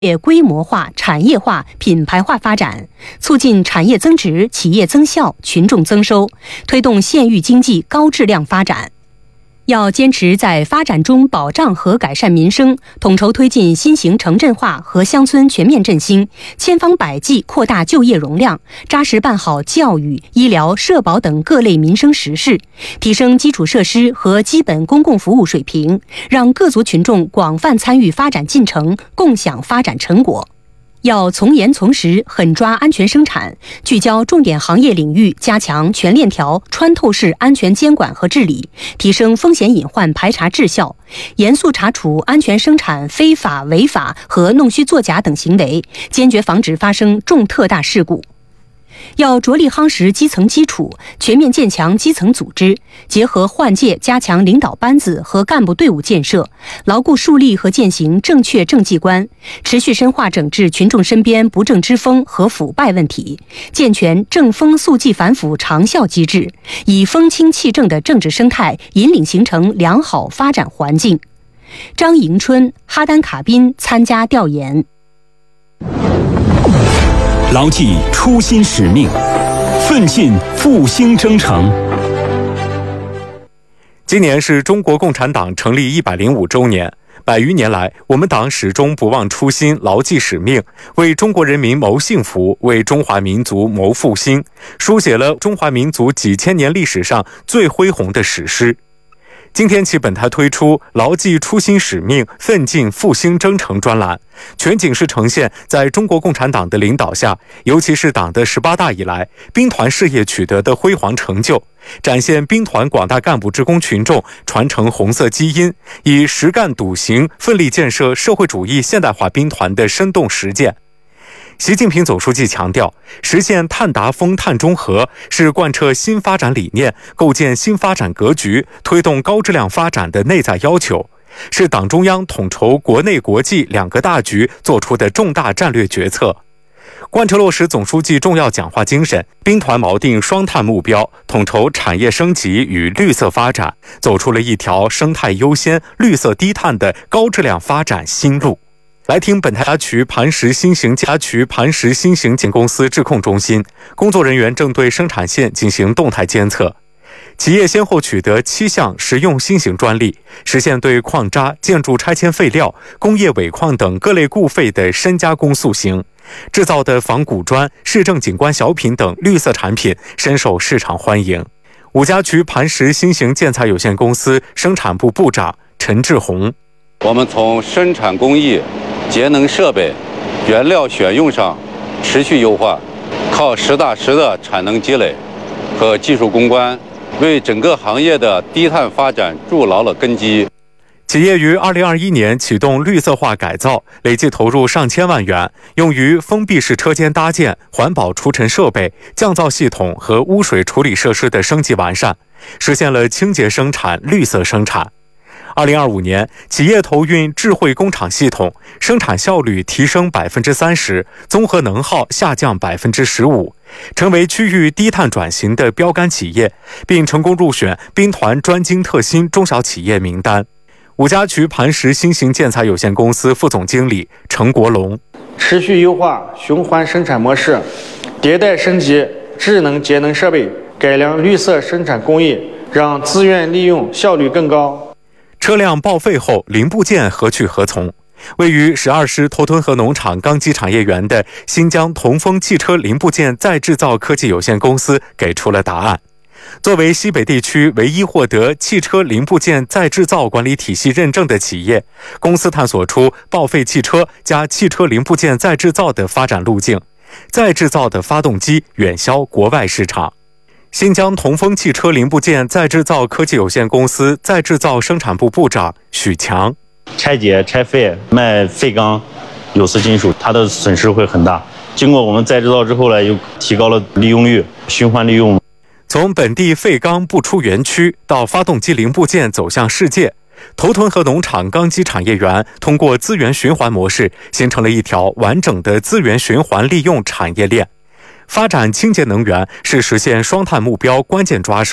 规模化、产业化、品牌化发展，促进产业增值、企业增效、群众增收，推动县域经济高质量发展。要坚持在发展中保障和改善民生，统筹推进新型城镇化和乡村全面振兴，千方百计扩大就业容量，扎实办好教育、医疗、社保等各类民生实事，提升基础设施和基本公共服务水平，让各族群众广泛参与发展进程，共享发展成果。要从严从实，狠抓安全生产，聚焦重点行业领域，加强全链条、穿透式安全监管和治理，提升风险隐患排查质效，严肃查处安全生产非法、违法和弄虚作假等行为，坚决防止发生重特大事故。要着力夯实基层基础，全面建强基层组织，结合换届加强领导班子和干部队伍建设，牢固树立和践行正确政绩观，持续深化整治群众身边不正之风和腐败问题，健全正风肃纪反腐长效机制，以风清气正的政治生态引领形成良好发展环境。张迎春、哈丹卡宾参加调研。 牢记初心使命，奋进复兴征程。 今年是中国共产党成立105周年，100余年来，我们党始终不忘初心，牢记使命，为中国人民谋幸福，为中华民族谋复兴，书写了中华民族几千年历史上最恢宏的史诗。今天起，本台推出牢记初心使命，奋进复兴征程专栏，全景式呈现在中国共产党的领导下，尤其是党的18大以来，兵团事业取得的辉煌成就，展现兵团广大干部职工群众传承红色基因，以实干笃行奋力建设社会主义现代化兵团的生动实践。习近平总书记强调，实现碳达峰、碳中和是贯彻新发展理念、构建新发展格局、推动高质量发展的内在要求，是党中央统筹国内国际两个大局做出的重大战略决策。贯彻落实总书记重要讲话精神，兵团锚定双碳目标，统筹产业升级与绿色发展，走出了一条生态优先、绿色低碳的高质量发展新路。来听本台辖区磐石新型建公司质控中心工作人员正对生产线进行动态监测。企业先后取得7项实用新型专利，实现对矿渣、建筑拆迁废料、工业尾矿等各类固废的深加工塑形，制造的仿古砖、市政景观小品等绿色产品深受市场欢迎。五家渠磐石新型建材有限公司生产部部长陈志宏： 我们从生产工艺、节能设备、原料选用上持续优化，靠实打实的产能积累和技术攻关，为整个行业的低碳发展筑牢了根基。 企业于2021年启动绿色化改造，累计投入上千万元，用于封闭式车间搭建、环保除尘设备、降噪系统和污水处理设施的升级完善，实现了清洁生产、绿色生产。2025年，企业投运智慧工厂系统，生产效率提升30%，综合能耗下降15%，成为区域低碳转型的标杆企业，并成功入选兵团专精特新中小企业名单。五家渠磐石新型建材有限公司副总经理程国龙： 持续优化循环生产模式，迭代升级智能节能设备，改良绿色生产工艺，让资源利用效率更高。 车辆报废后，零部件何去何从？位于12师头屯河农场钢机产业园的新疆同丰汽车零部件再制造科技有限公司给出了答案。作为西北地区唯一获得汽车零部件再制造管理体系认证的企业，公司探索出报废汽车加汽车零部件再制造的发展路径，再制造的发动机远销国外市场。新疆同丰汽车零部件再制造科技有限公司再制造生产部部长许强： 拆解拆废卖废钢有色金属，它的损失会很大。经过我们再制造之后呢，又提高了利用率、循环利用。 从本地废钢不出园区到发动机零部件走向世界，头屯河农场钢机产业园通过资源循环模式，形成了一条完整的资源循环利用产业链。发展清洁能源是实现双碳目标关键抓手。